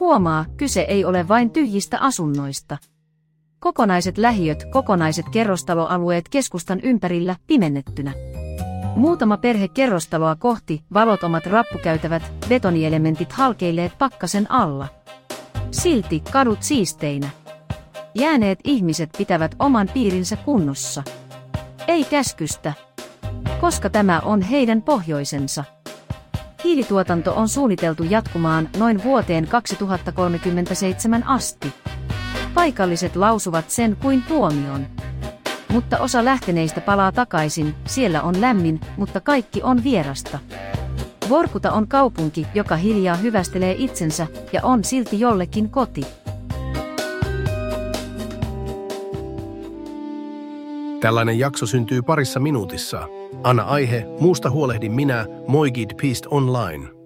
Huomaa, kyse ei ole vain tyhjistä asunnoista. Kokonaiset lähiöt, kokonaiset kerrostaloalueet keskustan ympärillä pimennettynä. Muutama perhe kerrostaloa kohti, valotomat rappukäytävät, betonielementit halkeilleet pakkasen alla. Silti kadut siisteinä. Jääneet ihmiset pitävät oman piirinsä kunnossa. Ei käskystä. Koska tämä on heidän pohjoisensa. Hiilituotanto on suunniteltu jatkumaan noin vuoteen 2037 asti. Paikalliset lausuvat sen kuin tuomion. Mutta osa lähteneistä palaa takaisin, siellä on lämmin, mutta kaikki on vierasta. Vorkuta on kaupunki, joka hiljaa hyvästelee itsensä ja on silti jollekin koti. Tällainen jakso syntyy parissa minuutissa. Anna aihe, muusta huolehdin minä, Moigid Peast Online.